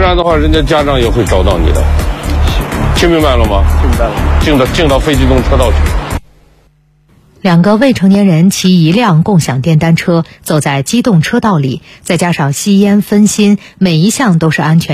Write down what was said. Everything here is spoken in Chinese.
然的话，人家家长也会找到你的。听明白了吗？ 听明白了。 进到非机动车道去。 2个未成年人骑一辆共享电单车走在机动车道里，再加上吸烟分心，每一项都是安全